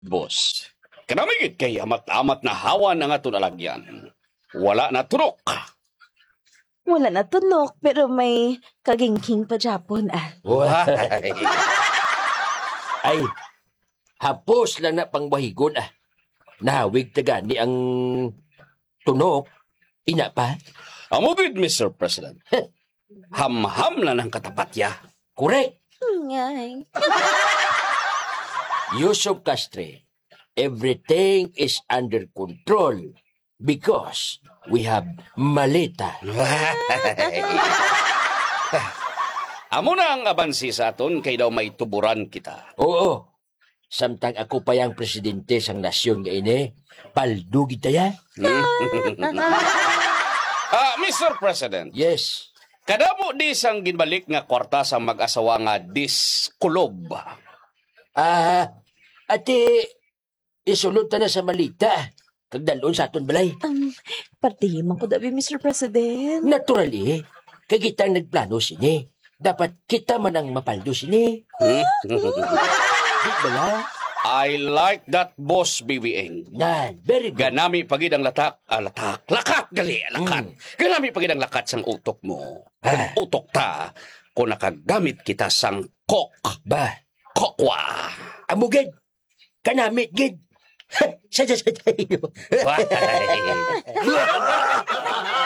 Boss, kanamigit kay amat-amat na hawan ng ato nalagyan. Wala na turok. Wala na tunok, pero may kagingking pa Japon Why? Ay, hapos lang na pangbahigon Nahawig taga ni ang tunok. Ina pa? Amubid, Mr. President. Ham-ham na ng katapatya. Correct. Ngay. Yusuf Castre, everything is under control because we have maleta. Amo na ang abansi sa aton kay daw may tuburan kita. Oo. Samtang ako pa yung presidente sang nasyon nga ini, paldugi taya? Mr. President, Yes. kadamo di sang ginbalik nga kwarta sa mag-asawa nga diskulob. Ate, isulod ta na sa malita. Kagdalon sa aton balay. Partiman ko dabi, Mr. President. Naturally, kay kitang nagplano sini. Dapat kita man ang mapaldo sini. Di bala? I like that, boss, BBing. Na, very good. Ganami pagid ang lakat, gali, lakat. Ganami pagid ang lakat sang utok mo. Kung utok ta, kung nakagamit kita sang kok, Ba, kokwa. amugid. Kanamit, gid. Sadya tayo. Why?